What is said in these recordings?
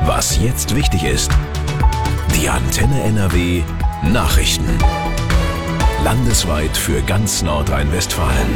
Was jetzt wichtig ist. Die Antenne NRW Nachrichten. Landesweit für ganz Nordrhein-Westfalen.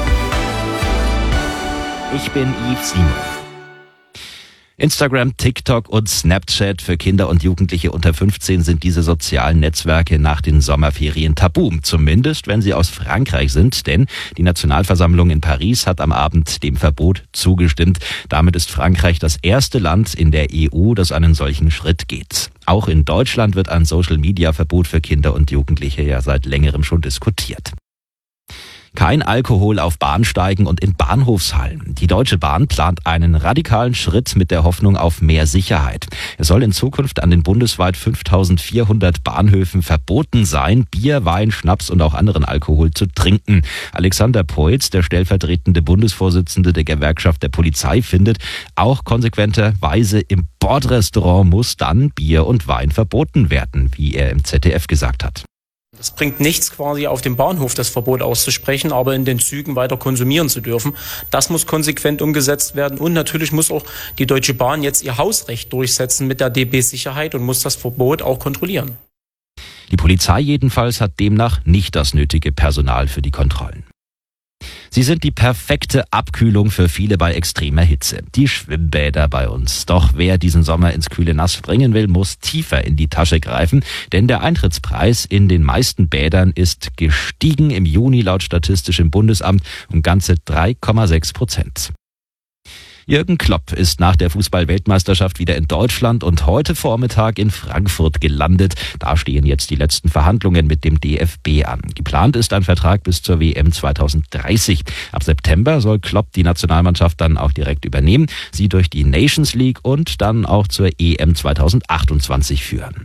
Ich bin Yves Simon. Instagram, TikTok und Snapchat für Kinder und Jugendliche unter 15 sind diese sozialen Netzwerke nach den Sommerferien tabu. Zumindest, wenn sie aus Frankreich sind, denn die Nationalversammlung in Paris hat am Abend dem Verbot zugestimmt. Damit ist Frankreich das erste Land in der EU, das einen solchen Schritt geht. Auch in Deutschland wird ein Social-Media-Verbot für Kinder und Jugendliche ja seit längerem schon diskutiert. Kein Alkohol auf Bahnsteigen und in Bahnhofshallen. Die Deutsche Bahn plant einen radikalen Schritt mit der Hoffnung auf mehr Sicherheit. Es soll in Zukunft an den bundesweit 5400 Bahnhöfen verboten sein, Bier, Wein, Schnaps und auch anderen Alkohol zu trinken. Alexander Peutz, der stellvertretende Bundesvorsitzende der Gewerkschaft der Polizei, findet, auch konsequenterweise im Bordrestaurant muss dann Bier und Wein verboten werden, wie er im ZDF gesagt hat. Es bringt nichts, quasi auf dem Bahnhof das Verbot auszusprechen, aber in den Zügen weiter konsumieren zu dürfen. Das muss konsequent umgesetzt werden. Und natürlich muss auch die Deutsche Bahn jetzt ihr Hausrecht durchsetzen mit der DB Sicherheit und muss das Verbot auch kontrollieren. Die Polizei jedenfalls hat demnach nicht das nötige Personal für die Kontrollen. Sie sind die perfekte Abkühlung für viele bei extremer Hitze. Die Schwimmbäder bei uns. Doch wer diesen Sommer ins kühle Nass springen will, muss tiefer in die Tasche greifen, denn der Eintrittspreis in den meisten Bädern ist gestiegen im Juni laut Statistischem Bundesamt um ganze 3,6%. Jürgen Klopp ist nach der Fußball-Weltmeisterschaft wieder in Deutschland und heute Vormittag in Frankfurt gelandet. Da stehen jetzt die letzten Verhandlungen mit dem DFB an. Geplant ist ein Vertrag bis zur WM 2030. Ab September soll Klopp die Nationalmannschaft dann auch direkt übernehmen, sie durch die Nations League und dann auch zur EM 2028 führen.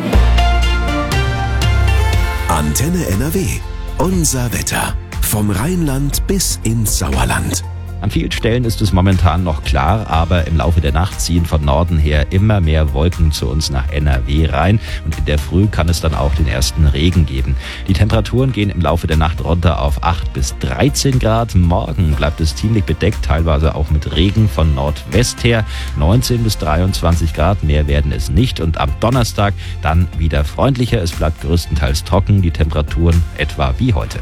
Antenne NRW. Unser Wetter. Vom Rheinland bis ins Sauerland. An vielen Stellen ist es momentan noch klar, aber im Laufe der Nacht ziehen von Norden her immer mehr Wolken zu uns nach NRW rein und in der Früh kann es dann auch den ersten Regen geben. Die Temperaturen gehen im Laufe der Nacht runter auf 8 bis 13 Grad. Morgen bleibt es ziemlich bedeckt, teilweise auch mit Regen von Nordwest her. 19 bis 23 Grad, mehr werden es nicht. Und am Donnerstag dann wieder freundlicher. Es bleibt größtenteils trocken, die Temperaturen etwa wie heute.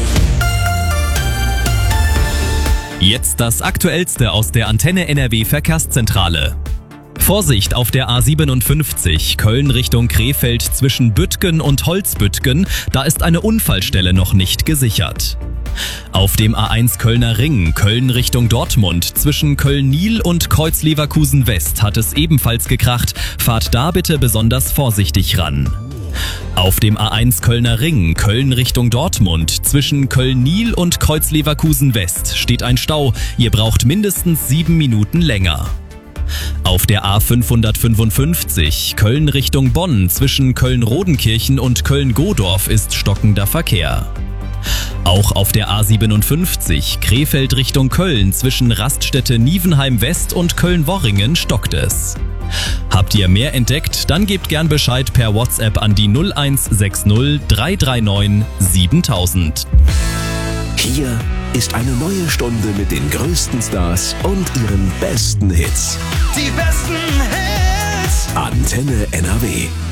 Jetzt das Aktuellste aus der Antenne NRW Verkehrszentrale. Vorsicht auf der A57 Köln Richtung Krefeld zwischen Büttgen und Holzbüttgen, da ist eine Unfallstelle noch nicht gesichert. Auf dem A1 Kölner Ring Köln Richtung Dortmund zwischen Köln-Niel und Kreuz-Leverkusen West hat es ebenfalls gekracht, fahrt da bitte besonders vorsichtig ran. Auf dem A1 Kölner Ring Köln Richtung Dortmund zwischen Köln-Niel und Kreuz-Leverkusen West steht ein Stau. Ihr braucht mindestens 7 Minuten länger. Auf der A555 Köln Richtung Bonn zwischen Köln-Rodenkirchen und Köln-Godorf ist stockender Verkehr. Auch auf der A57 Krefeld Richtung Köln zwischen Raststätte Nievenheim West und Köln-Worringen stockt es. Habt ihr mehr entdeckt? Dann gebt gern Bescheid per WhatsApp an die 0160 339 7000. Hier ist eine neue Stunde mit den größten Stars und ihren besten Hits. Die besten Hits. Antenne NRW.